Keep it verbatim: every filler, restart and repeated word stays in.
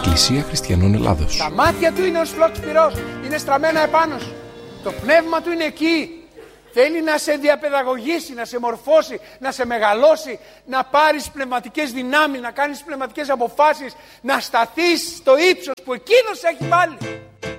Εκκλησία Χριστιανών Ελλάδος. Τα μάτια του είναι ως φλόξ πυρός, είναι στραμμένα επάνω σου. Το πνεύμα του είναι εκεί. Θέλει να σε διαπαιδαγωγήσει, να σε μορφώσει, να σε μεγαλώσει, να πάρεις πνευματικές δυνάμεις, να κάνεις πνευματικές αποφάσεις, να σταθείς στο ύψος που εκείνος έχει βάλει.